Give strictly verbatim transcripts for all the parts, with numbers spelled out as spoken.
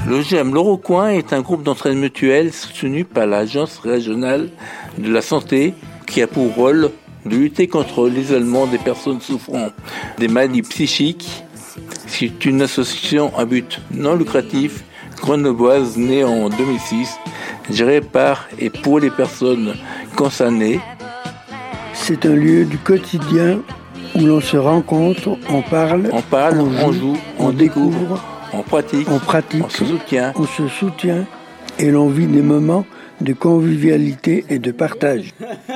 Le GEM Le Recoin est un groupe d'entraide mutuelle soutenu par l'Agence régionale de la santé qui a pour rôle de lutter contre l'isolement des personnes souffrant des maladies psychiques. C'est une association à but non lucratif grenobloise née en deux mille six, gérée par et pour les personnes concernées. C'est un lieu du quotidien où l'on se rencontre, on parle, on, parle, on, joue, on joue, on, on découvre, découvre, on pratique, on pratique, on se soutient, on se soutient et l'on vit des moments de convivialité et de partage.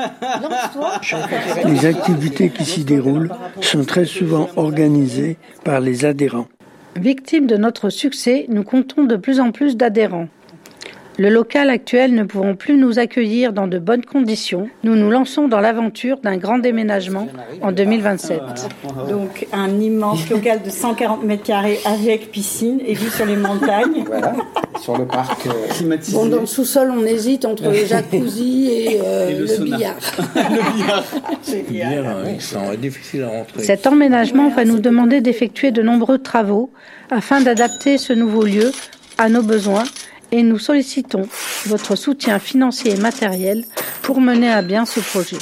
Les activités qui s'y déroulent sont très souvent organisées par les adhérents. Victimes de notre succès, nous comptons de plus en plus d'adhérents. Le local actuel ne pouvant plus nous accueillir dans de bonnes conditions, nous nous lançons dans l'aventure d'un grand déménagement en deux mille vingt-sept. Donc un immense local de cent quarante mètres carrés avec piscine et vue sur les montagnes. Voilà, sur le parc euh, climatisé. Bon, dans le sous-sol, on hésite entre le jacuzzi et, euh, et le, le billard. Le billard. C'est bien, oui, c'est difficile à rentrer. Cet emménagement va nous demander d'effectuer de nombreux travaux afin d'adapter ce nouveau lieu à nos besoins. Et nous sollicitons votre soutien financier et matériel pour mener à bien ce projet.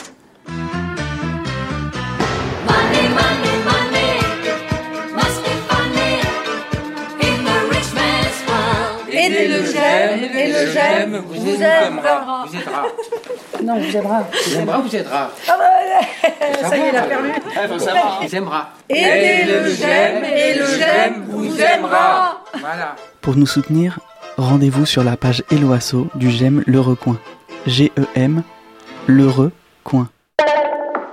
Aidez le GEM, et le GEM vous, vous aimera. Vous aidera. Non, vous aidera. Vous aimera ou vous aidera. Ah bah, ça y est, il a perdu. Il faut savoir, vous aimera. Aidez le GEM, et le GEM vous aimera. Voilà. Pour nous soutenir, rendez-vous sur la page Helloasso du GEM Le Recoin. G E M Le Recoin.